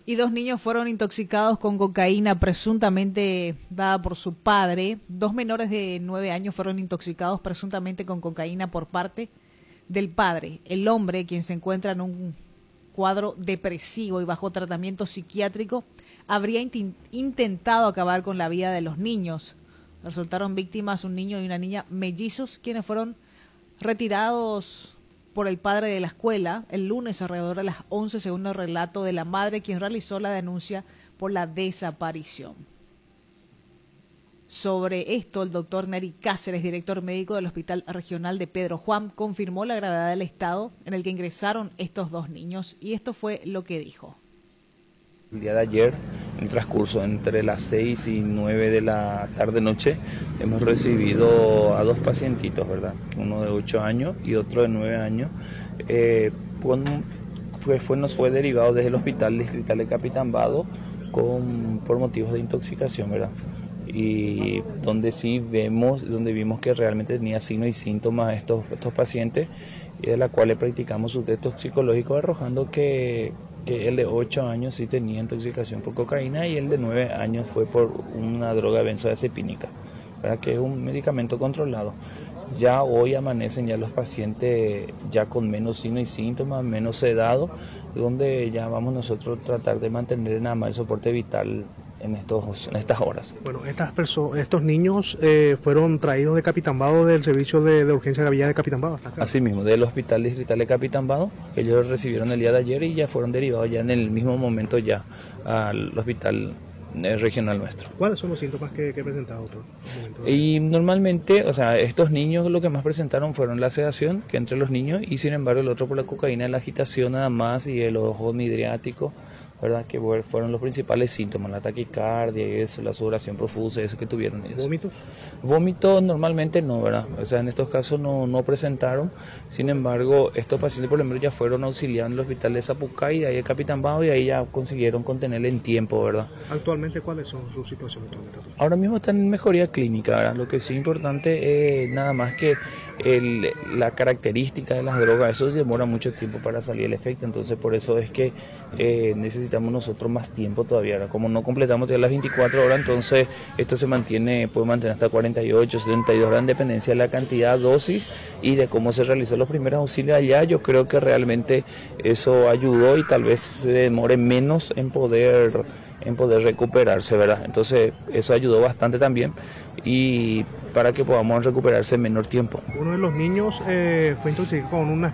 Y 2 niños fueron intoxicados con cocaína presuntamente dada por su padre. 2 menores de 9 años fueron intoxicados presuntamente con cocaína por parte del padre. El hombre, quien se encuentra en un cuadro depresivo y bajo tratamiento psiquiátrico, habría intentado acabar con la vida de los niños. Resultaron víctimas un niño y una niña mellizos, quienes fueron retirados por el padre de la escuela el lunes alrededor de las 11, según el relato de la madre, quien realizó la denuncia por la desaparición. Sobre esto, el doctor Neri Cáceres, director médico del Hospital Regional de Pedro Juan, confirmó la gravedad del estado en el que ingresaron estos 2 niños, y esto fue lo que dijo. El día de ayer, en el transcurso entre las 6 y 9 de la tarde-noche, hemos recibido a 2 pacientitos, ¿verdad? Uno de 8 años y otro de 9 años. Nos fue derivado desde el Hospital Distrital de Capitán Vado por motivos de intoxicación, ¿verdad? Y donde vimos que realmente tenía signos y síntomas estos pacientes, y de la cual le practicamos su test toxicológico, arrojando que el de 8 años sí tenía intoxicación por cocaína y el de 9 años fue por una droga benzodiazepínica, ¿verdad? Que es un medicamento controlado. Ya hoy amanecen ya los pacientes ya con menos signos y síntomas, menos sedados, donde ya vamos nosotros a tratar de mantener nada más el soporte vital en estas horas. Bueno, estos niños fueron traídos de Capitán Vado, del servicio de urgencia de Villa de Capitán Vado. Así mismo, del Hospital Distrital de Capitán Vado, que ellos recibieron el día de ayer y ya fueron derivados ya en el mismo momento ya al hospital regional nuestro. ¿Cuáles son los síntomas que presentaba, doctor? Y normalmente, o sea, estos niños lo que más presentaron fueron la sedación, que entre los niños, y sin embargo el otro por la cocaína, la agitación nada más y el ojo midriático, ¿verdad? Que fueron los principales síntomas, la taquicardia y eso, la sudoración profusa, eso que tuvieron ellos. ¿Vómitos? Vómitos normalmente no, ¿verdad? O sea, en estos casos no presentaron. Sin embargo, estos pacientes por ejemplo ya fueron auxiliados en el hospital de Zapucay y de ahí de Capitán Bajo, y ahí ya consiguieron contenerle en tiempo, ¿verdad? ¿Actualmente cuáles son sus situaciones? Ahora mismo están en mejoría clínica, ¿verdad? Lo que sí es importante es nada más que la característica de las drogas, eso demora mucho tiempo para salir el efecto, entonces por eso es que necesitamos nosotros más tiempo todavía, ¿verdad? Como no completamos ya las 24 horas, entonces esto puede mantener hasta 48, 72 horas en dependencia de la cantidad, dosis y de cómo se realizó los primeros auxilios allá. Yo creo que realmente eso ayudó y tal vez se demore menos en poder recuperarse, ¿verdad? Entonces eso ayudó bastante también y para que podamos recuperarse en menor tiempo. Uno de los niños fue intoxicado con una